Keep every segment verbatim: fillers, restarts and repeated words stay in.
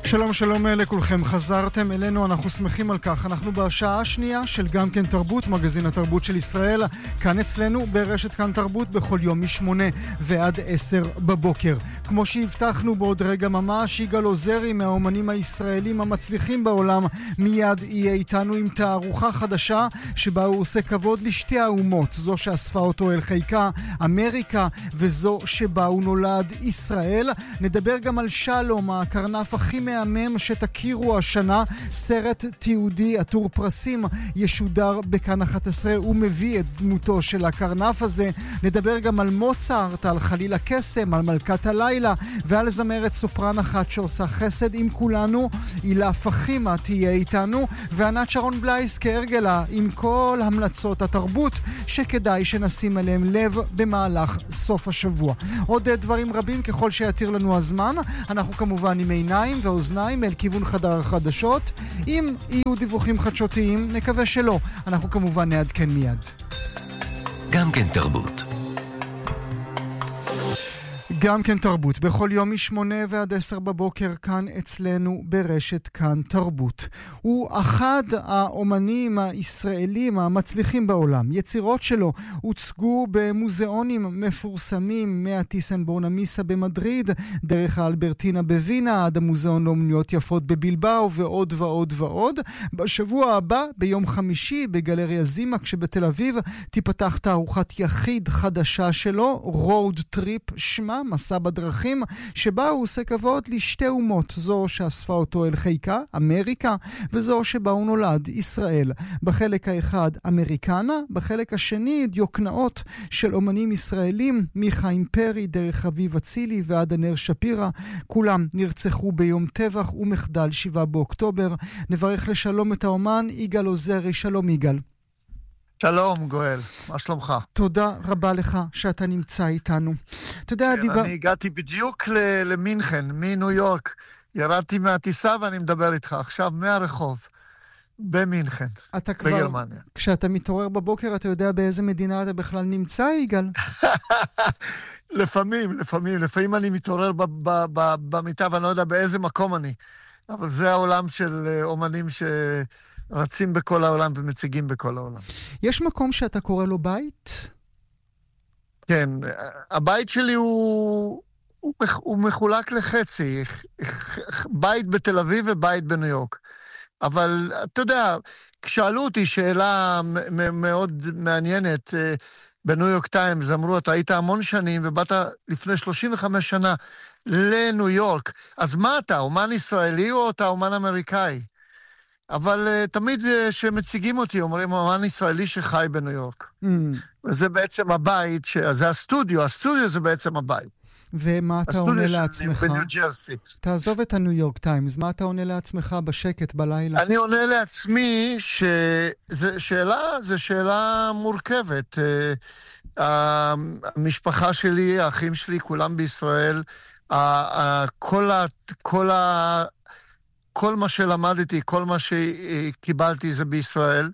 שלום שלום לכולכם, חזרתם אלינו, אנחנו שמחים על כך. אנחנו בשעה השנייה של גם כן תרבות, מגזין התרבות של ישראל, כאן אצלנו ברשת כאן תרבות בכל יום משמונה ועד עשר בבוקר. כמו שהבטחנו, בעוד רגע ממש יגאל עוזרי מהאומנים הישראלים המצליחים בעולם מיד יהיה איתנו עם תערוכה חדשה שבה הוא עושה כבוד לשתי האומות, זו שאספה אותו אל חיקה, אמריקה, וזו שבה הוא נולד, ישראל. נדבר גם על שלום, הקרנף הכי מהמם שתכירו השנה, סרט תיעודי עטור פרסים ישודר בכאן אחת עשרה ומביא את דמותו של הקרנף הזה. נדבר גם על מוצרט, על חליל הקסם, על מלכת הלילה ועל זמרת סופרן אחת שעושה חסד עם כולנו, הילה פחימה תהיה איתנו, וענת שרון בלייס כהרגלה עם כל המלצות התרבות שכדאי שנשים אליהם לב במהלך סוף השבוע. עוד דברים רבים ככל שיתיר לנו הזמן. אנחנו כמובן עם עיניים ואוזניים אל כיוון חדר החדשות. אם יהיו דיווחים חדשותיים, נקווה שלא. אנחנו כמובן נעדכן מיד. גם כן תרבות. גם כן תרבות, בכל יום משמונה ועד עשר בבוקר כאן אצלנו ברשת כאן תרבות. הוא אחד האומנים הישראלים המצליחים בעולם. יצירות שלו הוצגו במוזיאונים מפורסמים, מהטיסנבורנמיסה במדריד, דרך האלברטינה בווינה, עד המוזיאון לאומנויות יפות בבלבאו ועוד ועוד ועוד. בשבוע הבא, ביום חמישי, בגלריה זימק שבתל אביב, תיפתח תערוכת יחיד חדשה שלו, רוד טריפ שמה, מסע בדרכים, שבה הוא עושה כבוד לשתי אומות, זו שאספה אותו אל חיקה, אמריקה, וזו שבה הוא נולד, ישראל. בחלק האחד אמריקנה, בחלק השני דיוקנאות של אומנים ישראלים, מחיים פרי, דרך אביב אצילי ועד ענר שפירא, כולם נרצחו ביום טבח ומחדל שבעה באוקטובר. נברך לשלום את האומן יגאל עוזרי. שלום יגאל. שלום גואל, מה שלומך? תודה רבה לך שאתה נמצא איתנו. אתה יודע, כן, דיבר... אני הגעתי בדיוק למינכן, מניו יורק. ירדתי מהטיסה ואני מדבר איתך עכשיו מהרחוב, במינכן, אתה כבר... בגרמניה. כשאתה מתעורר בבוקר, אתה יודע באיזה מדינה אתה בכלל נמצא, יגאל? לפעמים, לפעמים. לפעמים אני מתעורר ב- ב- ב- במיטה ואני לא יודע באיזה מקום אני. אבל זה העולם של אומנים ש... רצים בכל העולם ומציגים בכל העולם. יש מקום שאתה קורא לו בית? כן, הבית שלי הוא, הוא, הוא מחולק לחצי, בית בתל אביב ובית בניו יורק. אבל אתה יודע, כשאלו אותי שאלה מאוד מעניינת, בניו יורק טיימס, אמרו, אתה היית המון שנים ובאת לפני שלושים וחמש שנה לניו יורק, אז מה אתה, אומן ישראלי או אתה אומן אמריקאי? אבל uh, תמיד uh, שמציגים אותי, אומרים, אומן ישראלי שחי בניו יורק. Mm. וזה בעצם הבית, ש... זה הסטודיו, הסטודיו זה בעצם הבית. ומה אתה עונה לעצמך? בניו ג'רסי. תעזוב את הניו יורק טיימס, מה אתה עונה לעצמך בשקט בלילה? אני עונה לעצמי שזו שאלה, זו שאלה מורכבת. Uh, המשפחה שלי, האחים שלי, כולם בישראל, uh, uh, כל ה... כל ה... כל מה שלמדתי, כל מה שקיבלתי זה בישראל,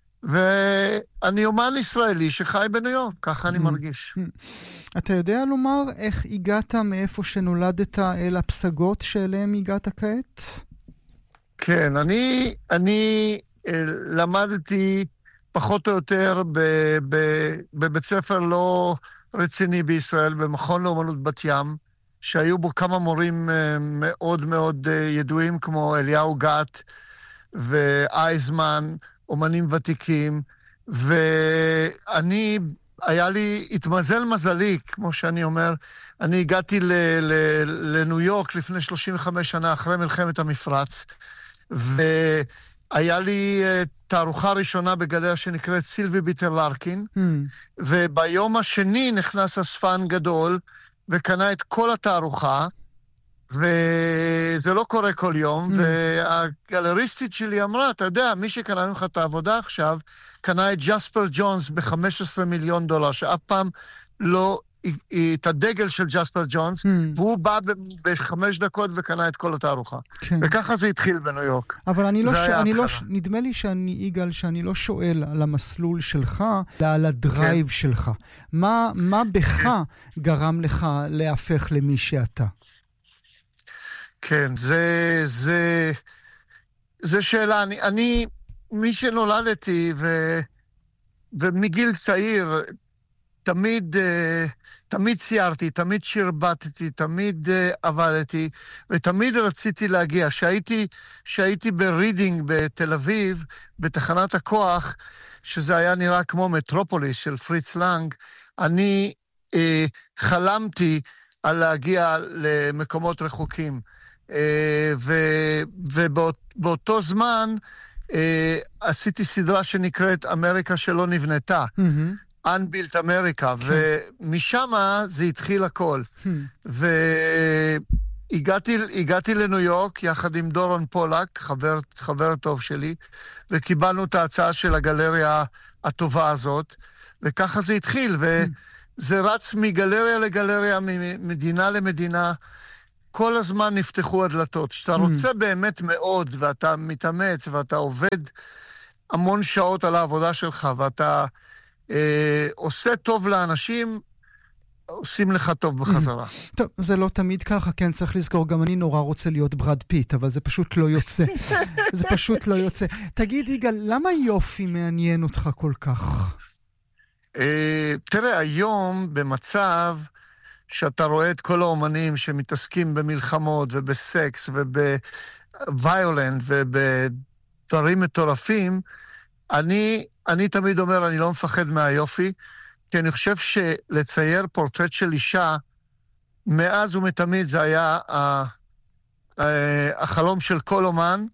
ואני אומן ישראלי שחי בניו יורק, ככה אני מרגיש. אתה יודע לומר איך הגעת מאיפה שנולדת אל הפסגות שאליהם הגעת כעת? כן, אני, אני למדתי פחות או יותר בבית ספר לא רציני בישראל, במכון לאומנות בת ים, שהיו בו כמה מורים מאוד מאוד ידועים, כמו אליהו גת ואייזמן, אומנים ותיקים, ואני, היה לי, התמזל מזלי, כמו שאני אומר, אני הגעתי ל, ל, לניו יורק לפני שלושים וחמש שנה, אחרי מלחמת המפרץ, והיה לי תערוכה ראשונה בגלריה שנקראת סילבי ביטר לארקין, mm. וביום השני נכנס אספן גדול, וקנה את כל התערוכה, וזה לא קורה כל יום, mm. והגלריסטית שלי אמרה, אתה יודע, מי שקנה ממך את העבודה עכשיו, קנה את ג'ספר ג'ונס ב-חמישה עשר מיליון דולר, שאף פעם לא, את הדגל של ג'ספר ג'ונס, mm. והוא בא בחמש דקות וקנה את כל התערוכה. כן. וככה זה התחיל בניו יורק. אבל אני לא, ש... אני לא, נדמה לי שאני, יגאל, שאני לא שואל על המסלול שלך, אלא על הדרייב כן. שלך. מה, מה בך גרם לך להפך למי שאתה? כן, זה, זה, זה שאלה. אני, אני מי שנולדתי, ו, ומגיל צעיר, תמיד, תמיד ציירתי, תמיד שרבטתי, תמיד עבדתי, ותמיד רציתי להגיע. שהייתי, שהייתי ברידינג בתל אביב, בתחנת הכוח, שזה היה נראה כמו מטרופוליס של פריץ לנג, אני אה, חלמתי על להגיע למקומות רחוקים. אה, ו, ובאותו זמן אה, עשיתי סדרה שנקראת אמריקה שלא נבנתה. Mm-hmm. Unbuilt America, כן. ומשם זה התחיל הכל. Hmm. והגעתי הגעתי לניו יורק יחד עם דורון פולק, חבר, חבר טוב שלי, וקיבלנו את ההצעה של הגלריה הטובה הזאת, וככה זה התחיל, וזה hmm. רץ מגלריה לגלריה, ממדינה למדינה, כל הזמן נפתחו הדלתות. שאתה hmm. רוצה באמת מאוד, ואתה מתאמץ, ואתה עובד המון שעות על העבודה שלך, ואתה אה, עושה טוב לאנשים, עושים לך טוב בחזרה. טוב, זה לא תמיד ככה, כן, צריך לזכור, גם אני נורא רוצה להיות ברד פיט, אבל זה פשוט לא יוצא. זה פשוט לא יוצא. תגיד, יגאל, למה יופי מעניין אותך כל כך? אה, תראה, היום במצב שאתה רואה את כל האומנים שמתעסקים במלחמות ובסקס ובוויולנט ובדברים מטורפים, אני, אני תמיד אומר, אני לא מפחד מהיופי, כי אני חושב שלצייר פורטרט של אישה, מאז ומתמיד זה היה החלום של כל אומן,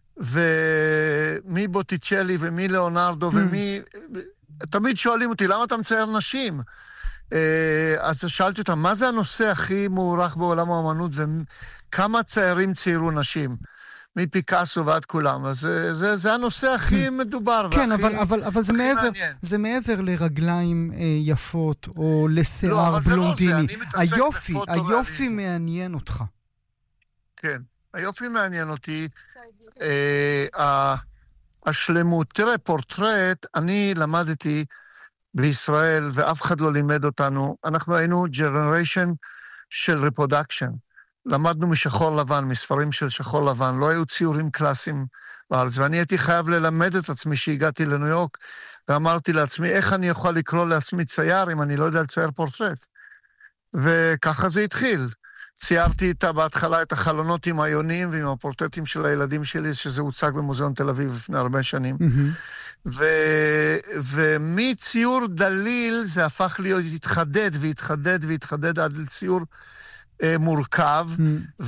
ומי בוטיצ'לי ומי ליאונרדו ומי... תמיד שואלים אותי, למה אתה מצייר נשים? אז שאלתי אותם, מה זה הנושא הכי מוערך בעולם האמנות, וכמה ציירים ציירו נשים? מפיקאסו ועד כולם. אז זה, זה, זה הנושא הכי מדובר. כן, והכי, אבל, אבל, אבל זה, מעבר, זה מעבר לרגליים אה, יפות, או לשיער לא, בלונדיני. לא היופי, היופי מעניין אותך. כן, היופי מעניין אותי. אה, השלמות. תראה, פורטרט, אני למדתי בישראל, ואף אחד לא לימד אותנו. אנחנו היינו ג'נריישן של ריפרודקשן. למדנו משחור לבן, מספרים של שחור לבן, לא היו ציורים קלאסיים בארץ, ואני הייתי חייב ללמד את עצמי שהגעתי לניו יורק, ואמרתי לעצמי, איך אני יכול לקרוא לעצמי צייר אם אני לא יודע לצייר פורטרט? וככה זה התחיל. ציירתי איתה בהתחלה את החלונות עם היונים ועם הפורטרטים של הילדים שלי, שזה הוצג במוזיאון תל אביב לפני הרבה שנים. Mm-hmm. ו... ומציור דליל זה הפך להיות, התחדד והתחדד והתחדד עד לציור מורכב, mm.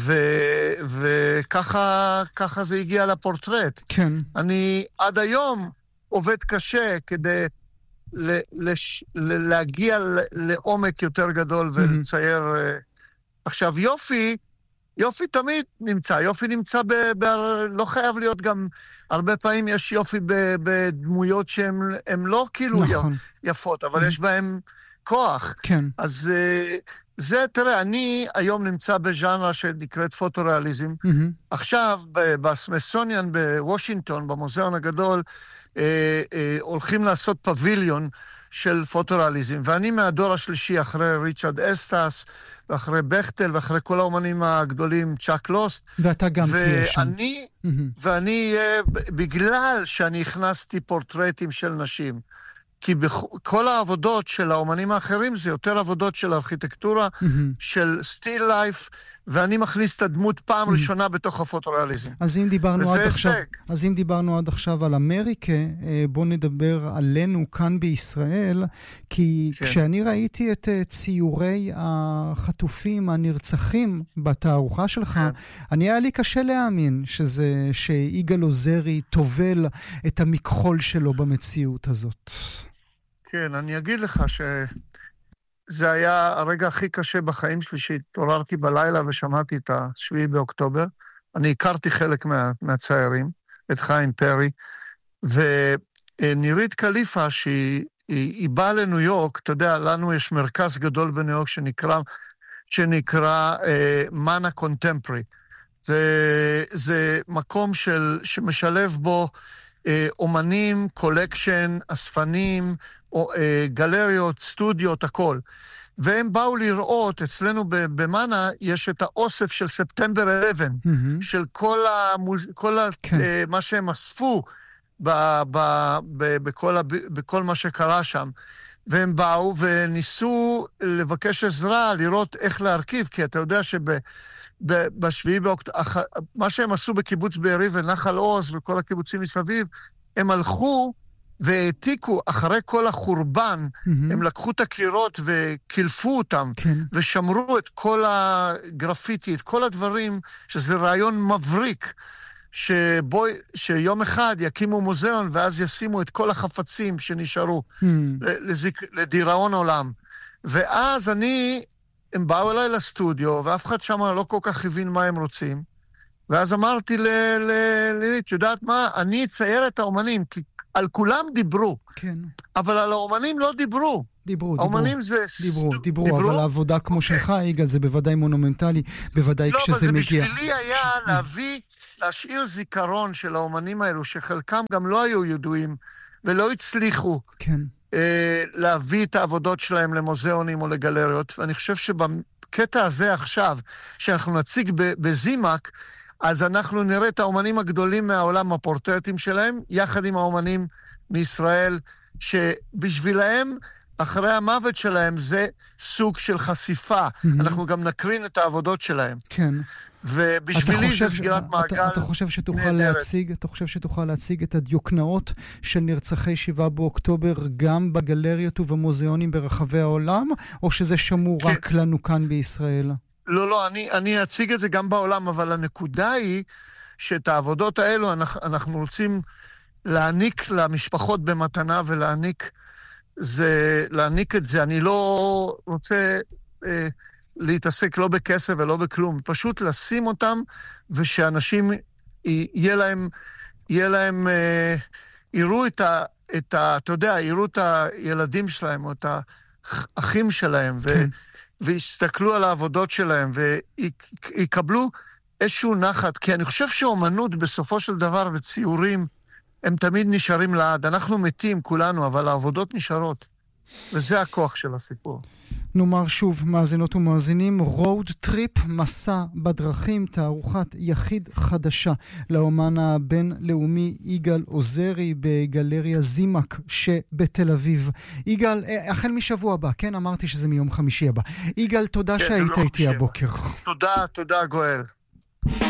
וככה ככה זה הגיע לפורטרט. כן. אני עד היום עובד קשה כדי ל, לש, ל, להגיע ל, לעומק יותר גדול ולצייר. Mm-hmm. עכשיו, יופי, יופי תמיד נמצא. יופי נמצא, ב, ב, לא חייב להיות גם, הרבה פעמים יש יופי ב, בדמויות שהן לא כאילו נכון. יפות, אבל mm-hmm. יש בהן כוח. כן. אז... זה, תראה, אני היום נמצא בז'אנרה שנקראת פוטוריאליזם. Mm-hmm. עכשיו, בסמת'סוניאן בוושינגטון, במוזיאון הגדול, אה, אה, הולכים לעשות פביליון של פוטוריאליזם, ואני מהדור השלישי, אחרי ריצ'רד אסטס, ואחרי בכטל, ואחרי כל האומנים הגדולים, צ'אק לוסט. ואתה גם תהיה שם. ואני, mm-hmm. ואני, בגלל שאני הכנסתי פורטרטים של נשים, כי בכל העבודות של האומנים האחרים זה יותר עבודות של ארכיטקטורה, mm-hmm. של סטיל לייף, ואני מכניס את הדמות פעם mm-hmm. ראשונה בתוך הפוטוריאליזם. אז אם דיברנו עד עכשיו, אז אם דיברנו עד עכשיו על אמריקה, בוא נדבר עלינו כאן בישראל, כי כן. כשאני ראיתי את ציורי החטופים הנרצחים בתערוכה שלך, כן. אני היה לי קשה להאמין שזה, שיגאל עוזרי תובל את המכחול שלו במציאות הזאת. כן, אני אגיד לך שזה היה הרגע הכי קשה בחיים שלי, שהתעוררתי בלילה ושמעתי את השביעי באוקטובר. אני הכרתי חלק מה, מהציירים, את חיים פרי, ונירית קליפה, שהיא היא, היא באה לניו יורק, אתה יודע, לנו יש מרכז גדול בניו יורק שנקרא, שנקרא אה, מנה קונטמפרי. זה, זה מקום של, שמשלב בו אה, אומנים, קולקשן, אספנים, או, אה, גלריות, סטודיות, הכל. והם באו לראות, אצלנו במאנה יש את האוסף של ספטמבר אחת עשר, mm-hmm. של כל, המוז... כל ה... כן. מה שהם אספו ב... ב... ב... בכל, ה... בכל מה שקרה שם. והם באו וניסו לבקש עזרה, לראות איך להרכיב, כי אתה יודע שבשביעי באוקטובר, מה שהם עשו בקיבוץ בארי ונחל עוז וכל הקיבוצים מסביב, הם הלכו והעתיקו אחרי כל החורבן, mm-hmm. הם לקחו את הקירות וקילפו אותם, כן. ושמרו את כל הגרפיטי, את כל הדברים, שזה רעיון מבריק, שבו, שיום אחד יקימו מוזיאון, ואז ישימו את כל החפצים שנשארו mm. לזיק, לדיראון עולם. ואז אני, הם באו אליי לסטודיו, ואף אחד שם לא כל כך הבין מה הם רוצים, ואז אמרתי ללילית, יודעת מה, אני אצייר את האומנים, כי על כולם דיברו, כן. אבל על האומנים לא דיברו. דיברו, האומנים דיברו, זה... דיברו, דיברו, דיברו, אבל העבודה כמו okay. שלך, יגאל, זה בוודאי מונומנטלי, בוודאי לא, כשזה מגיע. לא, אבל זה בשבילי היה להביא, להשאיר זיכרון של האומנים האלו, שחלקם גם לא היו ידועים, ולא הצליחו כן. אה, להביא את העבודות שלהם למוזיאונים או לגלריות, ואני חושב שבקטע הזה עכשיו, שאנחנו נציג בזימק, אז אנחנו נראה את האומנים הגדולים מהעולם, הפורטרטים שלהם, יחד עם האומנים מישראל, שבשבילהם, אחרי המוות שלהם, זה סוג של חשיפה. Mm-hmm. אנחנו גם נקרין את העבודות שלהם. כן. ובשבילי זה סגירת מעגל אתה, אתה חושב שתוכל להציג, אתה חושב שתוכל להציג את הדיוקנאות של נרצחי שבעה באוקטובר גם בגלריות ובמוזיאונים ברחבי העולם, או שזה שמור כן. רק לנו כאן בישראל? לא, לא, אני, אני אציג את זה גם בעולם, אבל הנקודה היא שאת העבודות האלו אנחנו, אנחנו רוצים להעניק למשפחות במתנה ולהעניק זה, להעניק את זה. אני לא רוצה אה, להתעסק לא בכסף ולא בכלום, פשוט לשים אותם ושאנשים יהיה להם, יהיה להם, אה, יראו את ה, את ה, אתה יודע, יראו את הילדים שלהם או את האחים שלהם ו... כן. ויסתכלו על העבודות שלהם, ויקבלו איזשהו נחת, כי אני חושב שאומנות בסופו של דבר וציורים, הם תמיד נשארים לעד. אנחנו מתים כולנו, אבל העבודות נשארות. וזה הכוח של הסיפור. נאמר שוב, מאזינות ומאזינים, רוד טריפ, מסע בדרכים, תערוכת יחיד חדשה לאומן הבינלאומי יגאל עוזרי בגלריה זימק שבתל אביב. יגאל, החל משבוע הבא, כן? אמרתי שזה מיום חמישי הבא. יגאל, תודה כן, שהיית איתי הבוקר. תודה, תודה גואל.